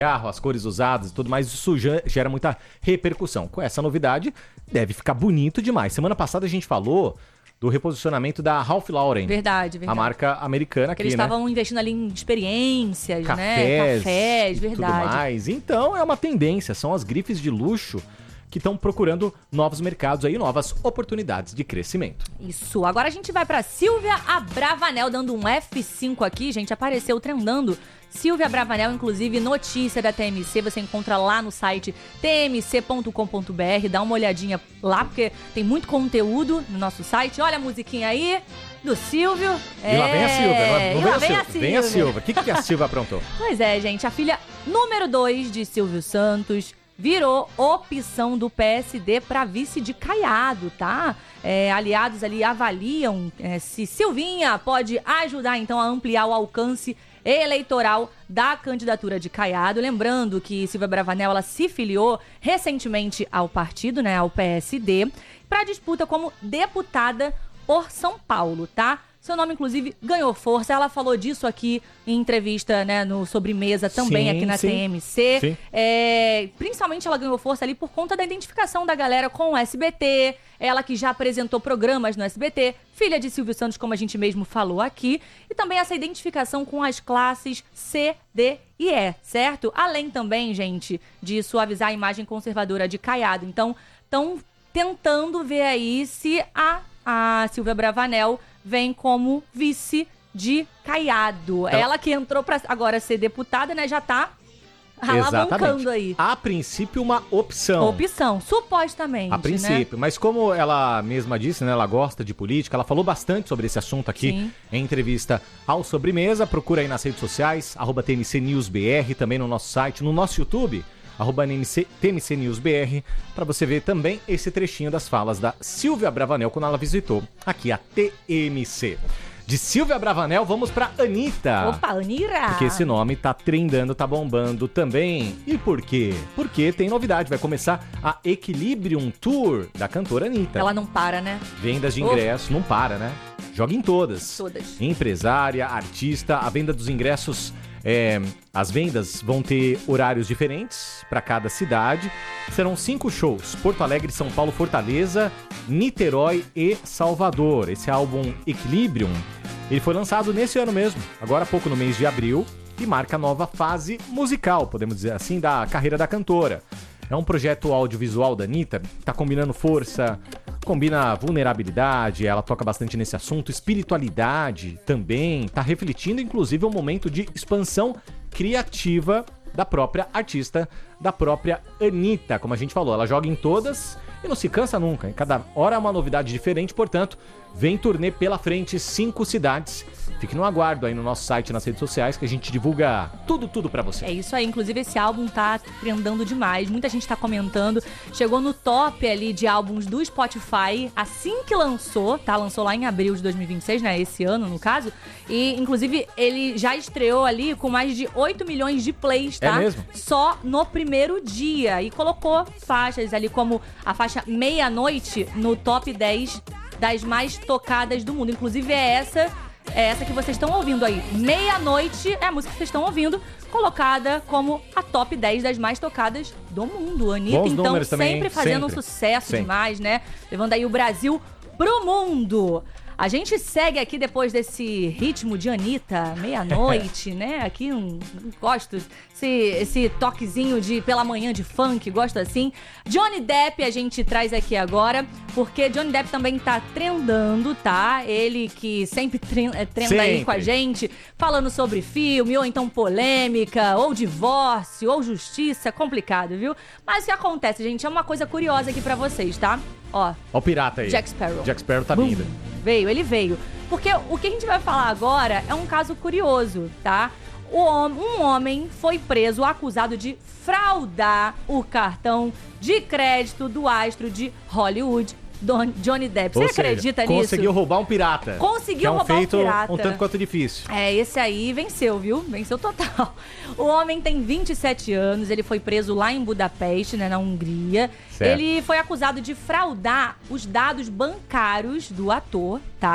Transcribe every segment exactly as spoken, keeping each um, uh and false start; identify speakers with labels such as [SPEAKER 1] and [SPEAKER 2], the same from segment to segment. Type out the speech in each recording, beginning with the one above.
[SPEAKER 1] carro, as cores usadas e tudo mais, isso gera muita repercussão. Com essa novidade, deve ficar bonito demais. Semana passada a gente falou do reposicionamento da Ralph Lauren.
[SPEAKER 2] Verdade, verdade.
[SPEAKER 1] A marca americana
[SPEAKER 2] que
[SPEAKER 1] aqui,
[SPEAKER 2] eles
[SPEAKER 1] né?
[SPEAKER 2] estavam investindo ali em experiências,
[SPEAKER 1] Cafés,
[SPEAKER 2] né? Cafés,
[SPEAKER 1] e
[SPEAKER 2] verdade.
[SPEAKER 1] tudo mais. Então, é uma tendência. São as grifes de luxo que estão procurando novos mercados aí, novas oportunidades de crescimento.
[SPEAKER 2] Isso. Agora a gente vai pra Silvia Abravanel, dando um F cinco aqui, gente. Apareceu trendando. Silvia Abravanel, inclusive, notícia da T M C, você encontra lá no site t m c ponto com ponto b r, dá uma olhadinha lá, porque tem muito conteúdo no nosso site. Olha a musiquinha aí, do Silvio.
[SPEAKER 1] E é... lá vem a Silvia, não, não
[SPEAKER 2] e
[SPEAKER 1] vem
[SPEAKER 2] lá
[SPEAKER 1] a
[SPEAKER 2] vem
[SPEAKER 1] Silvia,
[SPEAKER 2] a Silvia.
[SPEAKER 1] vem a Silvia. O que, que a Silvia aprontou?
[SPEAKER 2] Pois é, gente, a filha número dois de Silvio Santos virou opção do P S D para vice de Caiado, tá? É, aliados ali avaliam é, se Silvinha pode ajudar, então, a ampliar o alcance eleitoral da candidatura de Caiado. Lembrando que Silvia Abravanel, ela se filiou recentemente ao partido, né, ao P S D, para disputa como deputada por São Paulo, tá? Seu nome, inclusive, ganhou força. Ela falou disso aqui em entrevista, né, no Sobremesa, também sim, aqui na sim. T M C. É, principalmente ela ganhou força ali por conta da identificação da galera com o S B T. Ela que já apresentou programas no S B T, filha de Silvio Santos, como a gente mesmo falou aqui. E também essa identificação com as classes C, D e E, certo? Além também, gente, de suavizar a imagem conservadora de Caiado. Então, estão tentando ver aí se a, a Silvia Abravanel vem como vice de Caiado. Então, ela que entrou para agora ser deputada, né, já tá alavancando aí.
[SPEAKER 1] A princípio, uma opção.
[SPEAKER 2] Opção, supostamente,
[SPEAKER 1] A princípio,
[SPEAKER 2] né?
[SPEAKER 1] Mas como ela mesma disse, né, ela gosta de política, ela falou bastante sobre esse assunto aqui Sim. em entrevista ao Sobremesa. Procura aí nas redes sociais, arroba T M C News B R, também no nosso site, no nosso YouTube, arroba T M C News B R, para você ver também esse trechinho das falas da Silvia Abravanel quando ela visitou aqui a T M C. De Silvia Abravanel, vamos pra Anitta.
[SPEAKER 2] Opa, Anira!
[SPEAKER 1] Porque esse nome tá trendando, tá bombando também. E por quê? Porque tem novidade, vai começar a Equilibrium Tour da cantora Anitta.
[SPEAKER 2] Ela não para, né?
[SPEAKER 1] Vendas de ingressos, oh. não para, né? Joga em todas.
[SPEAKER 2] Todas.
[SPEAKER 1] Empresária, artista, a venda dos ingressos... É, as vendas vão ter horários diferentes para cada cidade. Serão cinco shows: Porto Alegre, São Paulo, Fortaleza, Niterói e Salvador. Esse álbum Equilibrium, ele foi lançado nesse ano mesmo, agora há pouco, no mês de abril, e marca a nova fase musical, podemos dizer assim, da carreira da cantora. É um projeto audiovisual da Anitta, tá combinando força, combina vulnerabilidade, ela toca bastante nesse assunto, espiritualidade também, tá refletindo inclusive um momento de expansão criativa da própria artista, da própria Anitta. Como a gente falou, ela joga em todas e não se cansa nunca, em cada hora é uma novidade diferente, portanto, vem turnê pela frente, cinco cidades. Fique no aguardo aí no nosso site, nas redes sociais, que a gente divulga tudo, tudo pra você.
[SPEAKER 2] É isso aí, inclusive esse álbum tá trendando demais, muita gente tá comentando, chegou no top ali de álbuns do Spotify, assim que lançou, tá? Lançou lá em abril de dois mil e vinte e seis, né? Esse ano, no caso, e inclusive ele já estreou ali com mais de oito milhões de plays, tá?
[SPEAKER 1] É mesmo?
[SPEAKER 2] Só no primeiro dia, e colocou faixas ali como a faixa Meia-Noite no top dez das mais tocadas do mundo, inclusive é essa... É essa que vocês estão ouvindo aí. Meia-Noite é a música que vocês estão ouvindo, colocada como a top dez das mais tocadas do mundo. A Anitta,
[SPEAKER 1] Bons
[SPEAKER 2] então, sempre
[SPEAKER 1] também,
[SPEAKER 2] fazendo
[SPEAKER 1] sempre.
[SPEAKER 2] um sucesso
[SPEAKER 1] sempre.
[SPEAKER 2] demais, né? Levando aí o Brasil pro mundo. A gente segue aqui depois desse ritmo de Anitta, meia-noite, né? Aqui um, um gosto, esse, esse toquezinho de pela manhã de funk, gosto assim. Johnny Depp a gente traz aqui agora, porque Johnny Depp também tá trendando, tá? Ele que sempre trenda, trenda
[SPEAKER 1] sempre.
[SPEAKER 2] aí com a gente, falando sobre filme, ou então polêmica, ou divórcio, ou justiça, complicado, viu? Mas o que acontece, gente, é uma coisa curiosa aqui pra vocês, tá? Ó,
[SPEAKER 1] ó o pirata aí.
[SPEAKER 2] Jack Sparrow.
[SPEAKER 1] Jack Sparrow tá
[SPEAKER 2] Bum.
[SPEAKER 1] vindo.
[SPEAKER 2] Veio, ele veio. Porque o que a gente vai falar agora é um caso curioso, tá? O hom- um homem foi preso acusado de fraudar o cartão de crédito do astro de Hollywood, Don- Johnny Depp. Você
[SPEAKER 1] Ou seja,
[SPEAKER 2] acredita nisso?
[SPEAKER 1] Conseguiu roubar um pirata.
[SPEAKER 2] Conseguiu
[SPEAKER 1] que é um
[SPEAKER 2] roubar
[SPEAKER 1] feito
[SPEAKER 2] um pirata.
[SPEAKER 1] um tanto quanto difícil.
[SPEAKER 2] É, esse aí venceu, viu? Venceu total. O homem tem vinte e sete anos, ele foi preso lá em Budapeste, né, na Hungria.
[SPEAKER 1] Certo.
[SPEAKER 2] Ele foi acusado de fraudar os dados bancários do ator, tá?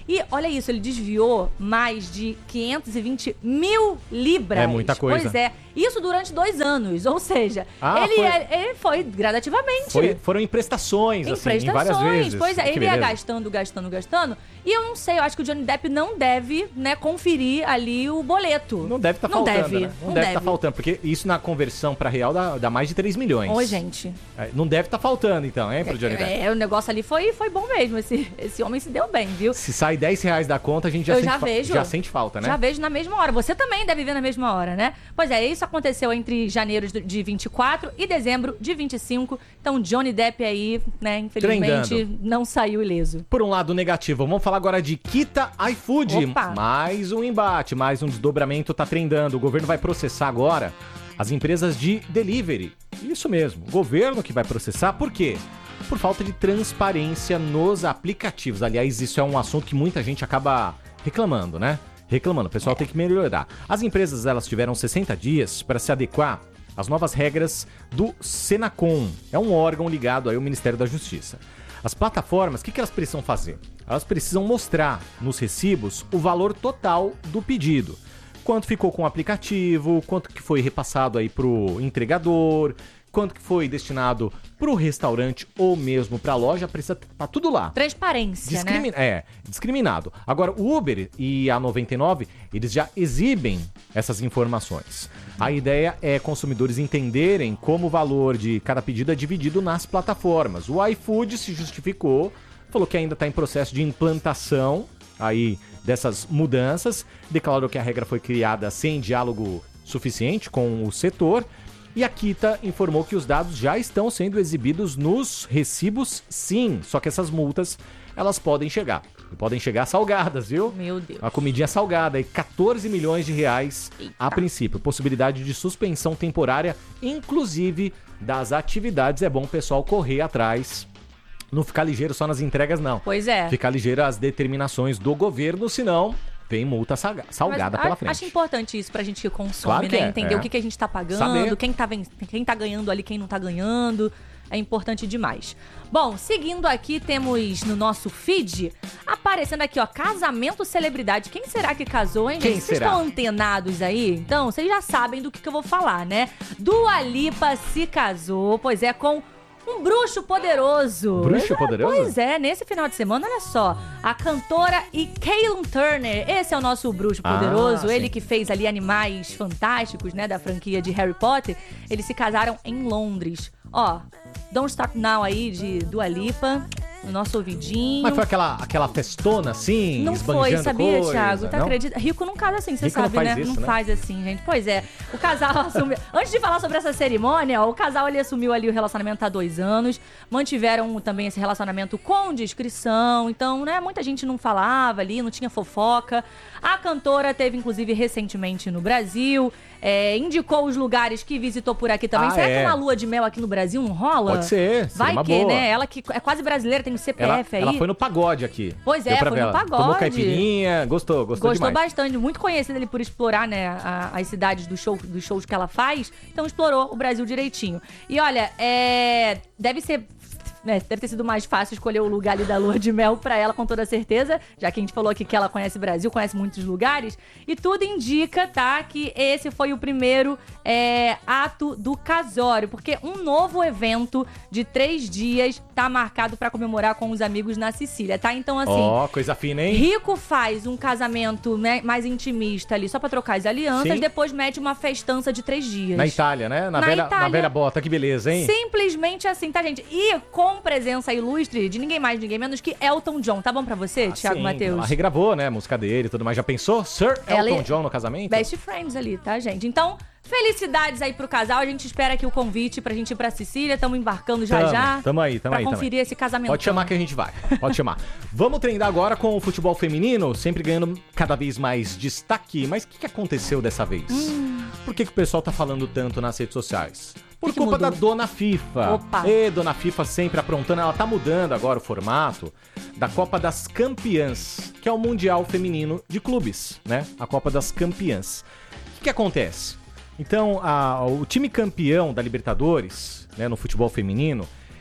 [SPEAKER 2] E olha isso, ele desviou mais de quinhentos e vinte mil libras.
[SPEAKER 1] É muita coisa.
[SPEAKER 2] Pois é. Isso durante dois anos. Ou seja,
[SPEAKER 1] Ah,
[SPEAKER 2] ele,
[SPEAKER 1] foi...
[SPEAKER 2] É, ele foi gradativamente.
[SPEAKER 1] Foi, foram em prestações,
[SPEAKER 2] em
[SPEAKER 1] assim,
[SPEAKER 2] prestações,
[SPEAKER 1] em várias vezes.
[SPEAKER 2] Pois é,
[SPEAKER 1] Que
[SPEAKER 2] ele
[SPEAKER 1] beleza.
[SPEAKER 2] ia gastando, gastando, gastando. E eu não sei, eu acho que o Johnny Depp não deve, né, conferir ali o boleto.
[SPEAKER 1] Não deve estar tá
[SPEAKER 2] não
[SPEAKER 1] faltando,
[SPEAKER 2] deve,
[SPEAKER 1] né? Não,
[SPEAKER 2] não
[SPEAKER 1] deve
[SPEAKER 2] deve.
[SPEAKER 1] estar tá faltando, porque isso na conversão para real dá, dá mais de três milhões.
[SPEAKER 2] Oi, gente.
[SPEAKER 1] É, não deve estar tá faltando, então, hein, pro Johnny Depp.
[SPEAKER 2] É, o negócio ali foi, foi bom mesmo. Esse, esse homem se deu bem, viu?
[SPEAKER 1] Se sai dez reais da conta, a gente já,
[SPEAKER 2] eu
[SPEAKER 1] sente,
[SPEAKER 2] já, vejo,
[SPEAKER 1] já sente falta, né?
[SPEAKER 2] Já vejo na mesma hora. Você também deve ver na mesma hora, né? Pois é, isso aconteceu entre janeiro de vinte e quatro e dezembro de vinte e cinco. Então, Johnny Depp aí, né, infelizmente,
[SPEAKER 1] Trendando.
[SPEAKER 2] não saiu ileso.
[SPEAKER 1] Por um lado negativo, vamos falar agora de Kita iFood.
[SPEAKER 2] Opa.
[SPEAKER 1] Mais um embate, mais um desdobramento tá trendando. O governo vai processar agora as empresas de delivery. Isso mesmo, o governo que vai processar. Por quê? Por falta de transparência nos aplicativos. Aliás, isso é um assunto que muita gente acaba reclamando, né? Reclamando. O pessoal é. tem que melhorar. As empresas, elas tiveram sessenta dias para se adequar às novas regras do Senacom. É um órgão ligado aí ao Ministério da Justiça. As plataformas, o que, que elas precisam fazer? Elas precisam mostrar nos recibos o valor total do pedido. Quanto ficou com o aplicativo, quanto que foi repassado aí pro entregador, quanto que foi destinado pro restaurante ou mesmo pra loja, precisa estar tudo lá.
[SPEAKER 2] Transparência,
[SPEAKER 1] Discrimi-
[SPEAKER 2] né?
[SPEAKER 1] É, discriminado. Agora, o Uber e a noventa e nove, eles já exibem essas informações. A ideia é consumidores entenderem como o valor de cada pedido é dividido nas plataformas. O iFood se justificou, falou que ainda está em processo de implantação aí dessas mudanças, declarou que a regra foi criada sem diálogo suficiente com o setor. E a Kita informou que os dados já estão sendo exibidos nos recibos, sim. Só que essas multas, elas podem chegar. E podem chegar salgadas, viu?
[SPEAKER 2] Meu Deus.
[SPEAKER 1] Uma comidinha salgada, aí catorze milhões de reais
[SPEAKER 2] Eita.
[SPEAKER 1] a princípio. Possibilidade de suspensão temporária, inclusive das atividades. É bom o pessoal correr atrás. Não ficar ligeiro só nas entregas, não.
[SPEAKER 2] Pois é.
[SPEAKER 1] Ficar ligeiro às determinações do governo, senão... Tem multa salga- salgada
[SPEAKER 2] Mas,
[SPEAKER 1] pela
[SPEAKER 2] a,
[SPEAKER 1] frente.
[SPEAKER 2] Acho importante isso pra gente que consome,
[SPEAKER 1] Claro que
[SPEAKER 2] né?
[SPEAKER 1] é,
[SPEAKER 2] Entender
[SPEAKER 1] é.
[SPEAKER 2] o que, que a gente tá pagando,
[SPEAKER 1] Saber.
[SPEAKER 2] quem tá, ven- quem tá ganhando ali, quem não tá ganhando. É importante demais. Bom, seguindo aqui, temos no nosso feed, aparecendo aqui, ó, casamento celebridade. Quem será que casou, hein,
[SPEAKER 1] Quem
[SPEAKER 2] gente? Vocês
[SPEAKER 1] será?
[SPEAKER 2] estão antenados aí? Então, vocês já sabem do que, que eu vou falar, né? Dua Lipa se casou, pois é, com... um bruxo poderoso.
[SPEAKER 1] Bruxo
[SPEAKER 2] É,
[SPEAKER 1] poderoso?
[SPEAKER 2] Pois é, nesse final de semana, olha só. A cantora e Caitlyn Turner. Esse é o nosso bruxo
[SPEAKER 1] Ah,
[SPEAKER 2] poderoso. Ele
[SPEAKER 1] sim.
[SPEAKER 2] que fez ali Animais Fantásticos, né? Da franquia de Harry Potter. Eles se casaram em Londres. Ó, Don't Start Now aí, de Dua Lipa. No nosso ouvidinho.
[SPEAKER 1] Mas foi aquela, aquela festona assim,
[SPEAKER 2] Não foi,
[SPEAKER 1] esbanjando
[SPEAKER 2] sabia,
[SPEAKER 1] coisa,
[SPEAKER 2] Thiago? Tá
[SPEAKER 1] não?
[SPEAKER 2] acredita? Rico não casa assim, você
[SPEAKER 1] Rico não
[SPEAKER 2] sabe,
[SPEAKER 1] faz
[SPEAKER 2] né?
[SPEAKER 1] isso,
[SPEAKER 2] não
[SPEAKER 1] né?
[SPEAKER 2] faz assim, gente. Pois é, o casal assumiu... Antes de falar sobre essa cerimônia, ó, o casal ele assumiu ali o relacionamento há dois anos. Mantiveram também esse relacionamento com discrição. Então, né, muita gente não falava ali, não tinha fofoca. A cantora teve, inclusive, recentemente no Brasil. É, indicou os lugares que visitou por aqui também.
[SPEAKER 1] Ah,
[SPEAKER 2] Será
[SPEAKER 1] é.
[SPEAKER 2] que uma lua de mel aqui no Brasil não rola?
[SPEAKER 1] Pode ser, seria
[SPEAKER 2] Vai
[SPEAKER 1] uma
[SPEAKER 2] que,
[SPEAKER 1] boa.
[SPEAKER 2] né? Ela que é quase brasileira, tem o C P
[SPEAKER 1] Ela,
[SPEAKER 2] F aí.
[SPEAKER 1] ela foi no pagode aqui.
[SPEAKER 2] Pois
[SPEAKER 1] Deu
[SPEAKER 2] é,
[SPEAKER 1] pra
[SPEAKER 2] foi
[SPEAKER 1] ver
[SPEAKER 2] no
[SPEAKER 1] ela.
[SPEAKER 2] pagode.
[SPEAKER 1] Tomou caipirinha, gostou, gostou,
[SPEAKER 2] Gostou
[SPEAKER 1] demais.
[SPEAKER 2] bastante, muito conhecida ele por explorar, né, a- as cidades do show, dos shows que ela faz. Então explorou o Brasil direitinho. E olha, é, deve ser... né, deve ter sido mais fácil escolher o lugar ali da lua de mel pra ela, com toda certeza, já que a gente falou aqui que ela conhece o Brasil, conhece muitos lugares, e tudo indica, tá, que esse foi o primeiro é, ato do casório, porque um novo evento de três dias tá marcado pra comemorar com os amigos na Sicília, tá? Então, assim...
[SPEAKER 1] Ó, coisa fina, hein?
[SPEAKER 2] Rico faz um casamento, né, mais intimista ali, só pra trocar as alianças,
[SPEAKER 1] Sim.
[SPEAKER 2] depois mete uma festança de três dias.
[SPEAKER 1] Na Itália, né? Na,
[SPEAKER 2] Na
[SPEAKER 1] velha,
[SPEAKER 2] Itália.
[SPEAKER 1] na velha bota, que beleza, hein?
[SPEAKER 2] Simplesmente assim, tá, gente? E com presença ilustre de ninguém mais, ninguém menos que Elton John. Tá bom pra você, Thiago
[SPEAKER 1] Sim,
[SPEAKER 2] Matheus?
[SPEAKER 1] ela regravou, né, a música dele e tudo mais. Já pensou? Sir
[SPEAKER 2] Ela
[SPEAKER 1] Elton
[SPEAKER 2] e-
[SPEAKER 1] John no casamento?
[SPEAKER 2] Best friends ali, tá, gente? Então, felicidades aí pro casal. A gente espera aqui o convite pra gente ir pra Sicília. Tamo embarcando já
[SPEAKER 1] Tamo,
[SPEAKER 2] já.
[SPEAKER 1] tamo aí, tamo
[SPEAKER 2] pra
[SPEAKER 1] aí, tamo
[SPEAKER 2] conferir esse casamento.
[SPEAKER 1] Pode chamar que a gente vai. Pode chamar. Vamos treinar agora com o futebol feminino, sempre ganhando cada vez mais destaque. Mas o que, que aconteceu dessa vez?
[SPEAKER 2] Hum.
[SPEAKER 1] Por que, que o pessoal tá falando tanto nas redes sociais? Por
[SPEAKER 2] que
[SPEAKER 1] culpa
[SPEAKER 2] mudou?
[SPEAKER 1] da Dona FIFA.
[SPEAKER 2] Opa.
[SPEAKER 1] E Dona FIFA sempre aprontando. Ela tá mudando agora o formato da Copa das Campeãs, que é o Mundial Feminino de Clubes, né? A Copa das Campeãs. O que, que acontece? Então, a- o time campeão da Libertadores, né, no futebol feminino,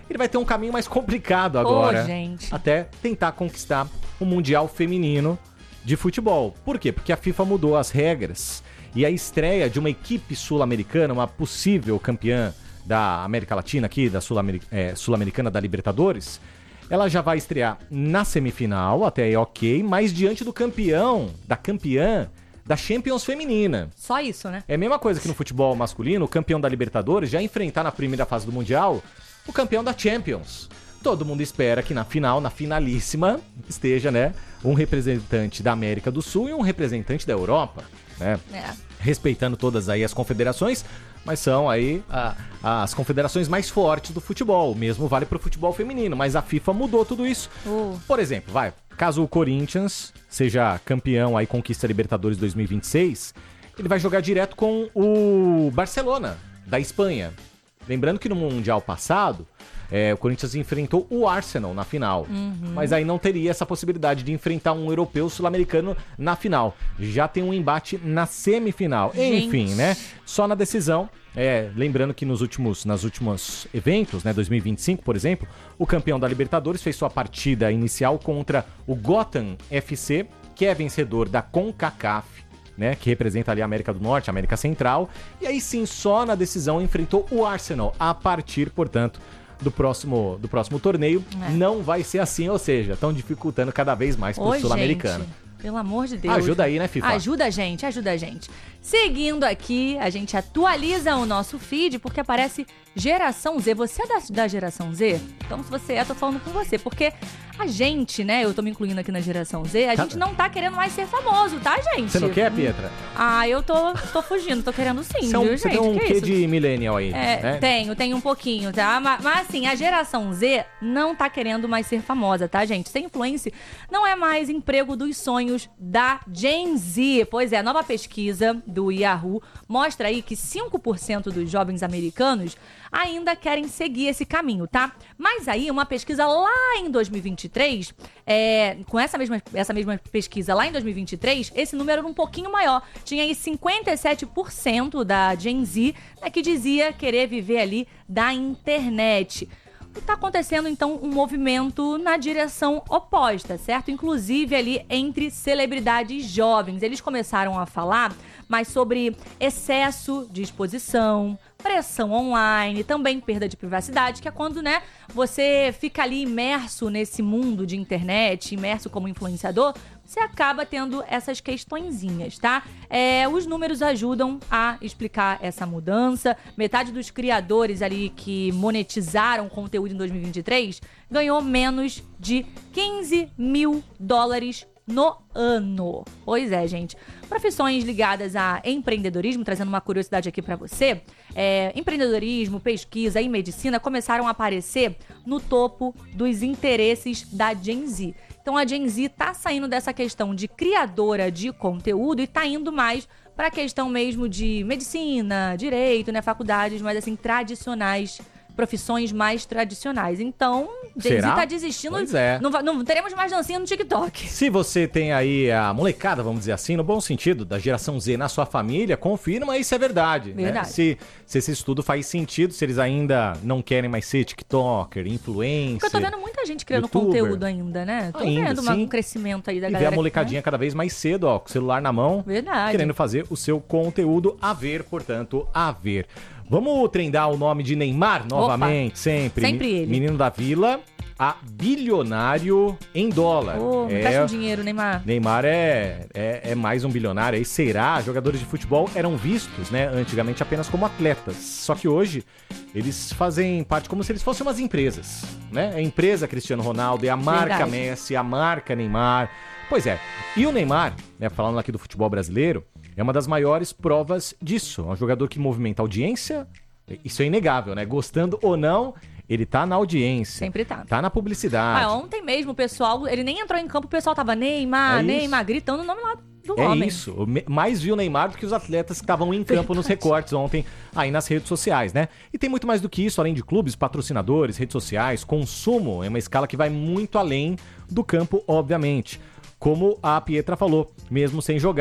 [SPEAKER 1] ele vai ter um caminho mais complicado agora.
[SPEAKER 2] Ô, gente.
[SPEAKER 1] Até tentar conquistar o Mundial Feminino de futebol. Por quê? Porque a FIFA mudou as regras e a estreia de uma equipe sul-americana, uma possível campeã da América Latina aqui, da Sul-Americ- é, Sul-Americana da Libertadores, ela já vai estrear na semifinal, até aí ok, mas diante do campeão, da campeã da Champions Feminina.
[SPEAKER 2] Só isso, né?
[SPEAKER 1] É a mesma coisa que no futebol masculino, o campeão da Libertadores já enfrentar na primeira fase do Mundial o campeão da Champions. Todo mundo espera que na final, na finalíssima, esteja, né, um representante da América do Sul e um representante da Europa, né?
[SPEAKER 2] É.
[SPEAKER 1] Respeitando todas aí as confederações, mas são aí a, as confederações mais fortes do futebol. O mesmo vale para o futebol feminino, mas a FIFA mudou tudo isso.
[SPEAKER 2] Uh.
[SPEAKER 1] Por exemplo, vai, caso o Corinthians seja campeão aí, conquista a Libertadores dois mil e vinte e seis, ele vai jogar direto com o Barcelona, da Espanha. Lembrando que no Mundial passado, é, o Corinthians enfrentou o Arsenal na final. Uhum. Mas aí não teria essa possibilidade de enfrentar um europeu sul-americano na final. Já tem um embate na semifinal.
[SPEAKER 2] Gente.
[SPEAKER 1] Enfim, né? Só na decisão. É, lembrando que nos últimos, nas últimos eventos, né, dois mil e vinte e cinco, por exemplo, o campeão da Libertadores fez sua partida inicial contra o Gotham F C, que é vencedor da CONCACAF, né, que representa ali a América do Norte, a América Central, e aí sim, só na decisão enfrentou o Arsenal, a partir, portanto, do próximo, do próximo torneio. É. Não vai ser assim, ou seja, estão dificultando cada vez mais pro sul-americano.
[SPEAKER 2] Pelo amor de Deus.
[SPEAKER 1] Ajuda aí, né, FIFA?
[SPEAKER 2] Ajuda a gente, ajuda a gente. Seguindo aqui, a gente atualiza o nosso feed, porque aparece Geração Z. Você é da, da Geração Z? Então, se você é, tô falando com você. Porque a gente, né, eu tô me incluindo aqui na Geração Z, a tá. gente não tá querendo mais ser famoso, tá, gente?
[SPEAKER 1] Você não quer, Pietra?
[SPEAKER 2] Ah, eu tô, tô fugindo, tô querendo sim,
[SPEAKER 1] você
[SPEAKER 2] viu,
[SPEAKER 1] é um,
[SPEAKER 2] gente?
[SPEAKER 1] Você tem um
[SPEAKER 2] que
[SPEAKER 1] quê
[SPEAKER 2] isso?
[SPEAKER 1] de millennial aí,
[SPEAKER 2] é,
[SPEAKER 1] né?
[SPEAKER 2] Tenho, tenho um pouquinho, tá? Mas, mas assim, a Geração Z não tá querendo mais ser famosa, tá, gente? Ser influencer não é mais emprego dos sonhos da Gen Z. Pois é, a nova pesquisa do Yahoo mostra aí que cinco por cento dos jovens americanos ainda querem seguir esse caminho, tá? Mas aí, uma pesquisa lá em dois mil e vinte e três, é, com essa mesma, essa mesma pesquisa lá em dois mil e vinte e três, esse número era um pouquinho maior. Tinha aí cinquenta e sete por cento da Gen Z, né, que dizia querer viver ali da internet. Está acontecendo, então, um movimento na direção oposta, certo? Inclusive ali entre celebridades jovens. Eles começaram a falar mais sobre excesso de exposição, pressão online, também perda de privacidade, que é quando, né, você fica ali imerso nesse mundo de internet, imerso como influenciador, você acaba tendo essas questõezinhas, tá? É, os números ajudam a explicar essa mudança. Metade dos criadores ali que monetizaram conteúdo em dois mil e vinte e três ganhou menos de quinze mil dólares no ano. Pois é, gente. Profissões ligadas a empreendedorismo, trazendo uma curiosidade aqui pra você, é, empreendedorismo, pesquisa e medicina começaram a aparecer no topo dos interesses da Gen Z. Então a Gen Z tá saindo dessa questão de criadora de conteúdo e tá indo mais pra questão mesmo de medicina, direito, né, faculdades mais assim tradicionais, profissões mais tradicionais. Então, Gen Z tá desistindo.
[SPEAKER 1] Pois é.
[SPEAKER 2] Não, não teremos mais dancinha no TikTok.
[SPEAKER 1] Se você tem aí a molecada, vamos dizer assim, no bom sentido, da geração Z na sua família, confirma isso é verdade.
[SPEAKER 2] Verdade.
[SPEAKER 1] Né? Se, se esse estudo faz sentido, se eles ainda não querem mais ser TikToker, influencer.
[SPEAKER 2] Porque eu tô vendo muita gente criando
[SPEAKER 1] YouTuber.
[SPEAKER 2] Conteúdo ainda, né? Tô
[SPEAKER 1] ainda,
[SPEAKER 2] vendo uma,
[SPEAKER 1] sim.
[SPEAKER 2] um crescimento aí da
[SPEAKER 1] e
[SPEAKER 2] galera.
[SPEAKER 1] ver a molecadinha cada vez mais cedo, ó, com o celular na mão.
[SPEAKER 2] Verdade.
[SPEAKER 1] Querendo fazer o seu conteúdo a ver, portanto, a ver. Vamos trendar o nome de Neymar novamente,
[SPEAKER 2] Opa.
[SPEAKER 1] sempre.
[SPEAKER 2] Sempre ele.
[SPEAKER 1] Menino da Vila, a bilionário em dólar.
[SPEAKER 2] Ô, me
[SPEAKER 1] é,
[SPEAKER 2] presta um dinheiro, Neymar.
[SPEAKER 1] Neymar é, é, é mais um bilionário. Aí será? Jogadores de futebol eram vistos, né, antigamente apenas como atletas. Só que hoje eles fazem parte como se eles fossem umas empresas, né? A empresa Cristiano Ronaldo, é a marca
[SPEAKER 2] Verdade.
[SPEAKER 1] Messi, a marca Neymar. Pois é. E o Neymar, né, falando aqui do futebol brasileiro, é uma das maiores provas disso. É um jogador que movimenta audiência, isso é inegável, né? Gostando ou não, ele tá na audiência.
[SPEAKER 2] Sempre tá.
[SPEAKER 1] Tá na publicidade.
[SPEAKER 2] Ah, ontem mesmo o pessoal, ele nem entrou em campo, o pessoal tava Neymar,
[SPEAKER 1] É
[SPEAKER 2] Neymar,
[SPEAKER 1] isso.
[SPEAKER 2] gritando o nome lá do
[SPEAKER 1] É
[SPEAKER 2] homem.
[SPEAKER 1] isso. O me- Mais viu o Neymar do que os atletas que estavam em campo nos recortes ontem aí nas redes sociais, né? E tem muito mais do que isso, além de clubes, patrocinadores, redes sociais, consumo. É uma escala que vai muito além do campo, obviamente. Como a Pietra falou, mesmo sem jogar,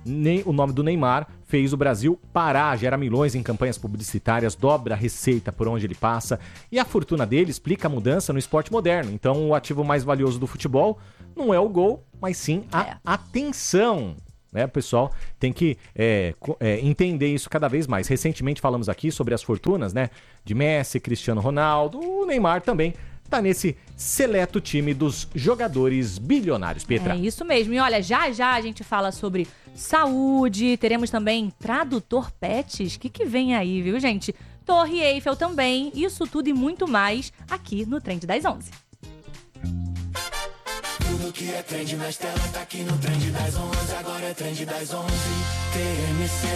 [SPEAKER 1] nem o nome do Neymar fez o Brasil parar, gera milhões em campanhas publicitárias, dobra a receita por onde ele passa. E a fortuna dele explica a mudança no esporte moderno. Então o ativo mais valioso do futebol não é o gol, mas sim a é. atenção. Né, o pessoal tem que é, é, entender isso cada vez mais. Recentemente falamos aqui sobre as fortunas, né, de Messi, Cristiano Ronaldo, o Neymar também tá nesse seleto time dos jogadores bilionários, Petra.
[SPEAKER 2] É isso mesmo. E olha, já já a gente fala sobre saúde, teremos também tradutor pets. O que que vem aí, viu, gente? Torre Eiffel também, isso tudo e muito mais aqui no Trend das onze.
[SPEAKER 3] Tudo que é trend nas telas tá aqui no Trend das onze. Agora é Trend das onze, T M C.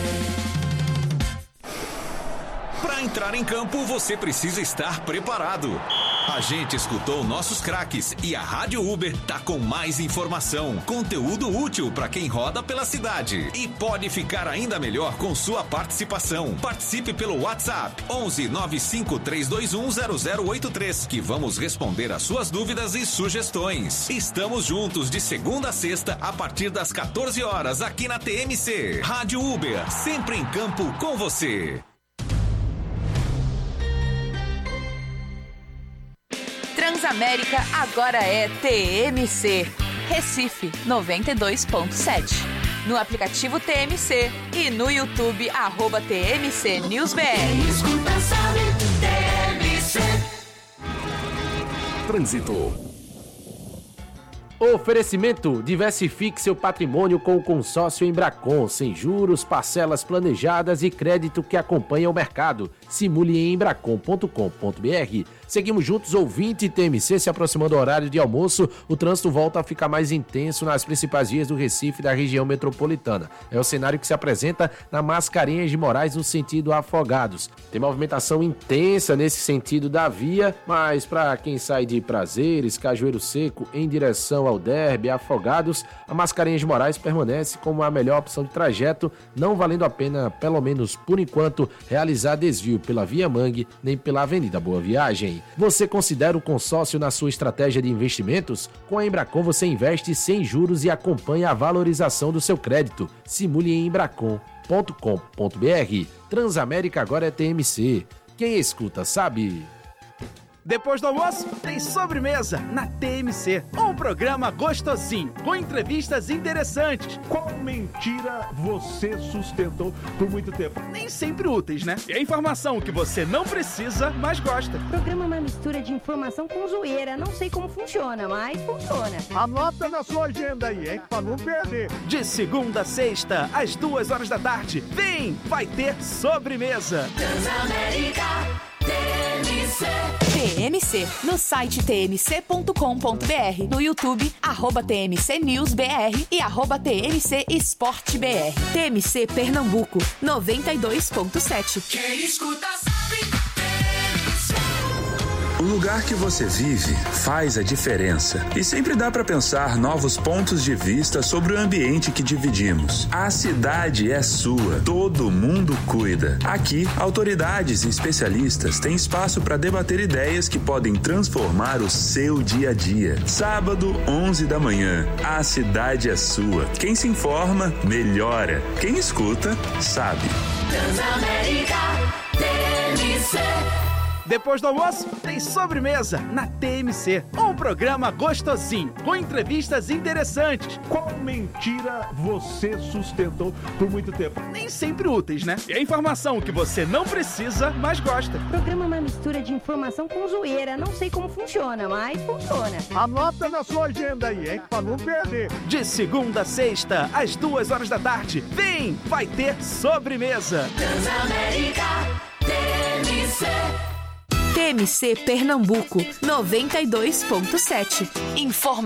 [SPEAKER 4] Para entrar em campo, você precisa estar preparado. A gente escutou nossos craques e a Rádio Uber tá com mais informação, conteúdo útil para quem roda pela cidade. E pode ficar ainda melhor com sua participação. Participe pelo WhatsApp onze nove cinco três dois um zero zero oito três, que vamos responder as suas dúvidas e sugestões. Estamos juntos de segunda a sexta a partir das quatorze horas aqui na T M C. Rádio Uber, sempre em campo com você.
[SPEAKER 5] Transamérica agora é T M C. Recife noventa e dois ponto sete. No aplicativo T M C e no YouTube, arroba T M C News B R.
[SPEAKER 3] Quem escuta sabe, T M C.
[SPEAKER 6] Trânsito. Oferecimento: diversifique seu patrimônio com o consórcio Embracon, sem juros, parcelas planejadas e crédito que acompanha o mercado. Simule em embracon ponto com ponto b r. Seguimos juntos, ouvinte. T M C se aproximando do horário de almoço. O trânsito volta a ficar mais intenso nas principais vias do Recife e da região metropolitana. É o cenário que se apresenta na Mascarenhas de Moraes no sentido Afogados. Tem movimentação intensa nesse sentido da via, mas para quem sai de Prazeres, Cajueiro Seco em direção ao Derby, Afogados, a Mascarenhas de Moraes permanece como a melhor opção de trajeto, não valendo a pena, pelo menos por enquanto, realizar desvio pela Via Mangue nem pela Avenida Boa Viagem. Você considera o consórcio na sua estratégia de investimentos? Com a Embracon você investe sem juros e acompanha a valorização do seu crédito. Simule em embracon ponto com ponto b r. Transamérica agora é T M C. Quem escuta sabe.
[SPEAKER 7] Depois do almoço, tem sobremesa na T M C. Um programa gostosinho, com entrevistas interessantes.
[SPEAKER 8] Qual mentira você sustentou por muito tempo?
[SPEAKER 7] Nem sempre úteis, né? E a informação que você não precisa, mas gosta.
[SPEAKER 9] O programa é uma mistura de informação com zoeira. Não sei como funciona, mas funciona.
[SPEAKER 8] Anota na sua agenda aí, hein? Pra não perder.
[SPEAKER 7] De segunda a sexta, às duas horas da tarde. Vem, vai ter sobremesa.
[SPEAKER 3] Transamérica. T M C.
[SPEAKER 5] T M C, no site t m c ponto com ponto b r, no YouTube, arroba T M C News B R e arroba T M C Esporte B R. T M C Pernambuco, noventa e dois ponto sete.
[SPEAKER 3] Quem escuta sabe, T M C.
[SPEAKER 10] O lugar que você vive faz a diferença. E sempre dá para pensar novos pontos de vista sobre o ambiente que dividimos. A cidade é sua, todo mundo cuida. Aqui, autoridades e especialistas têm espaço para debater ideias que podem transformar o seu dia a dia. Sábado, onze da manhã. A cidade é sua. Quem se informa, melhora. Quem escuta, sabe.
[SPEAKER 3] Transamérica, T M C.
[SPEAKER 7] Depois do almoço, tem sobremesa na T M C. Um programa gostosinho, com entrevistas interessantes.
[SPEAKER 8] Qual mentira você sustentou por muito tempo?
[SPEAKER 7] Nem sempre úteis, né? E a informação que você não precisa, mas gosta.
[SPEAKER 9] O programa é uma mistura de informação com zoeira. Não sei como funciona, mas funciona.
[SPEAKER 8] Anota na sua agenda aí, hein? Pra não perder.
[SPEAKER 7] De segunda a sexta, às duas horas da tarde. Vem, vai ter sobremesa.
[SPEAKER 3] Transamérica, T M C.
[SPEAKER 5] T M C Pernambuco, noventa e dois ponto sete. Informa